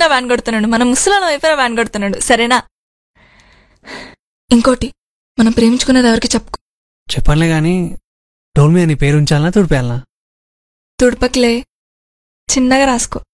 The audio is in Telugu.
కొట్టినా వ్యాన్ కొడుతున్నాడు, మన ముసలాలం అయిపోయినా వ్యాన్ కొడుతున్నాడు. సరేనా? ఇంకోటి, మనం ప్రేమించుకునేది ఎవరికి చెప్పుకో. చెప్పనులే గాని డోల్ మీద నీ పేరు ఉంచాలనా తుడిపేయాలనా? తుడుపకిలే, చిన్నగా రాసుకో.